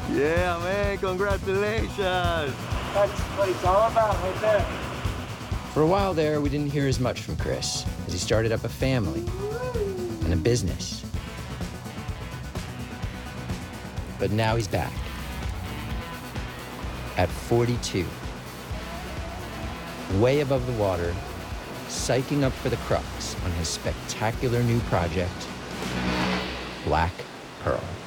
Yeah, man, congratulations. That's what it's all about right there. For a while there, we didn't hear as much from Chris as he started up a family and a business. But now he's back at 42, way above the water, psyching up for the crux on his spectacular new project, Black Pearl.